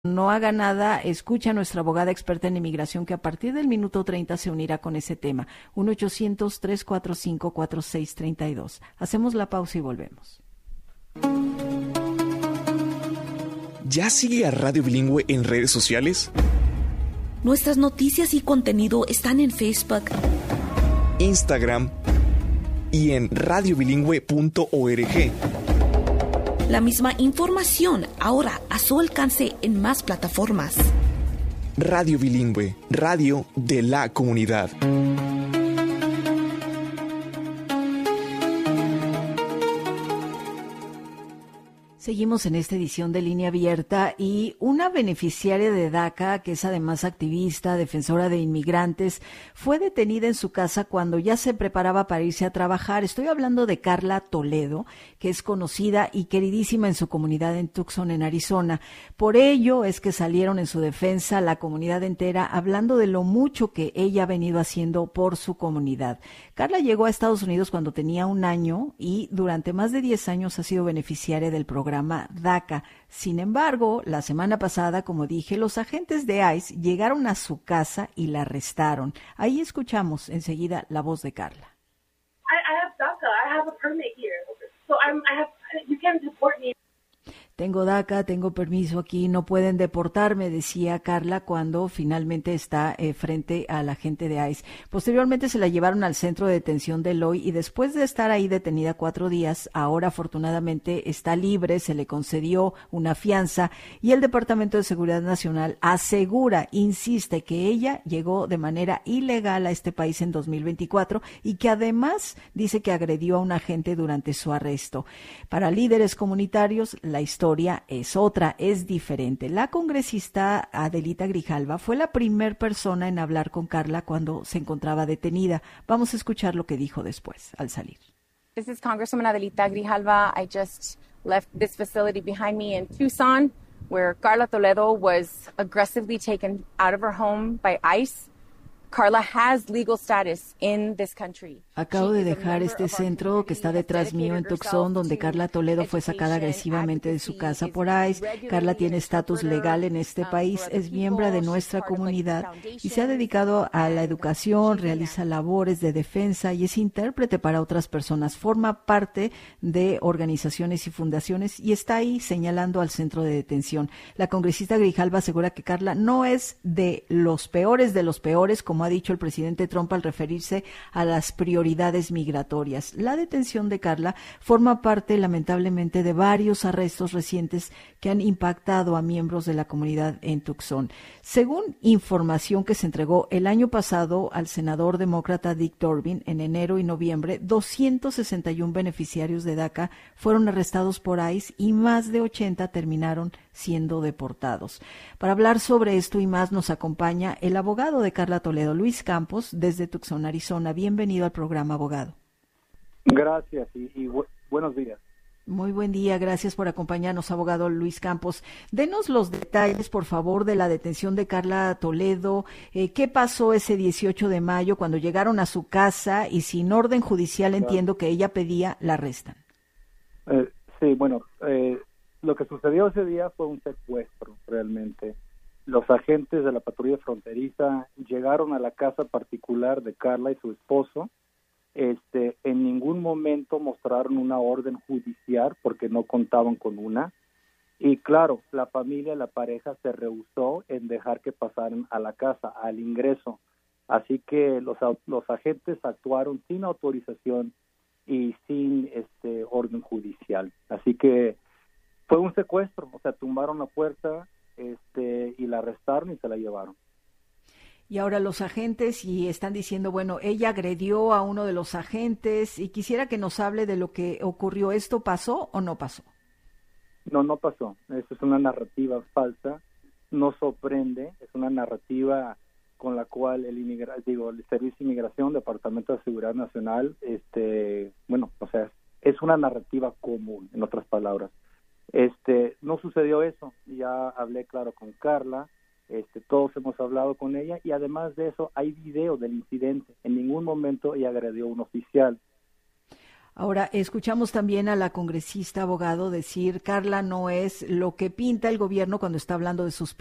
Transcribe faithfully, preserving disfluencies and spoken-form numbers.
no haga nada, escucha a nuestra abogada experta en inmigración que a partir del minuto treinta se unirá con ese tema. uno ochocientos, tres cuatro cinco, cuatro seis tres dos. Hacemos la pausa y volvemos. ¿Ya sigue a Radio Bilingüe en redes sociales? Nuestras noticias y contenido están en Facebook, Instagram y en radio bilingüe punto org. La misma información ahora a su alcance en más plataformas. Radio Bilingüe, radio de la comunidad. Seguimos en esta edición de Línea Abierta y una beneficiaria de DACA, que es además activista, defensora de inmigrantes, fue detenida en su casa cuando ya se preparaba para irse a trabajar. Estoy hablando de Carla Toledo, que es conocida y queridísima en su comunidad en Tucson, en Arizona. Por ello es que salieron en su defensa la comunidad entera, hablando de lo mucho que ella ha venido haciendo por su comunidad. Carla llegó a Estados Unidos cuando tenía un año y durante más de diez años ha sido beneficiaria del programa DACA. Sin embargo, la semana pasada, como dije, los agentes de ICE llegaron a su casa y la arrestaron. Ahí escuchamos enseguida la voz de Carla. I, I have DACA. I have a permit here. So I'm, I have, you can't deport me. Tengo DACA, tengo permiso aquí, no pueden deportarme, decía Carla cuando finalmente está eh, frente a la gente de ICE. Posteriormente se la llevaron al centro de detención de Eloy y después de estar ahí detenida cuatro días, ahora afortunadamente está libre, se le concedió una fianza y el Departamento de Seguridad Nacional asegura, insiste que ella llegó de manera ilegal a este país en dos mil veinticuatro y que además dice que agredió a un agente durante su arresto. Para líderes comunitarios, la historia es otra, es diferente. La congresista Adelita Grijalva fue la primer persona en hablar con Carla cuando se encontraba detenida. Vamos a escuchar lo que dijo después, al salir. This is Congresswoman Adelita Grijalva. I just left this facility behind me in Tucson, where Carla Toledo was aggressively taken out of her home by ICE. Carla has legal status in this country. Acabo de dejar este centro que está detrás mío en Tucson, donde Carla Toledo fue sacada agresivamente de su casa por ICE. Carla tiene estatus legal en este país, es miembro de nuestra comunidad y se ha dedicado a la educación, realiza labores de defensa y es intérprete para otras personas. Forma parte de organizaciones y fundaciones y está ahí señalando al centro de detención. La congresista Grijalva asegura que Carla no es de los peores de los peores, como ha dicho el presidente Trump al referirse a las prioridades migratorias. La detención de Carla forma parte, lamentablemente, de varios arrestos recientes que han impactado a miembros de la comunidad en Tucson. Según información que se entregó el año pasado al senador demócrata Dick Durbin, en enero y noviembre, doscientos sesenta y uno beneficiarios de DACA fueron arrestados por ICE y más de ochenta terminaron siendo deportados. Para hablar sobre esto y más nos acompaña el abogado de Carla Toledo, Luis Campos, desde Tucson, Arizona. Bienvenido al programa, abogado. Gracias y, y bu- buenos días. Muy buen día, gracias por acompañarnos, abogado Luis Campos. Denos los detalles, por favor, de la detención de Carla Toledo. Eh, ¿Qué pasó ese dieciocho de mayo cuando llegaron a su casa y sin orden judicial, claro, entiendo que ella pedía, la arrestan? Eh, sí, bueno, eh, lo que sucedió ese día fue un secuestro, realmente. Los agentes de la patrulla fronteriza llegaron a la casa particular de Carla y su esposo. Este, en ningún momento mostraron una orden judicial porque no contaban con una. Y claro, la familia, la pareja se rehusó en dejar que pasaran a la casa, al ingreso. Así que los, los agentes actuaron sin autorización y sin este orden judicial. Así que fue un secuestro, o sea, tumbaron la puerta este y la arrestaron y se la llevaron. Y ahora los agentes y están diciendo, bueno, ella agredió a uno de los agentes y quisiera que nos hable de lo que ocurrió. ¿Esto pasó o no pasó? No, no pasó. Eso es una narrativa falsa. No sorprende. Es una narrativa con la cual el inmigra digo el Servicio de Inmigración, Departamento de Seguridad Nacional, este, bueno, o sea, es una narrativa común, en otras palabras. Este, no sucedió eso. Ya hablé claro con Carla. Este, todos hemos hablado con ella y además de eso hay video del incidente. En ningún momento ella agredió a un oficial. Ahora, escuchamos también a la congresista abogado decir, Carla no es lo que pinta el gobierno cuando está hablando de sus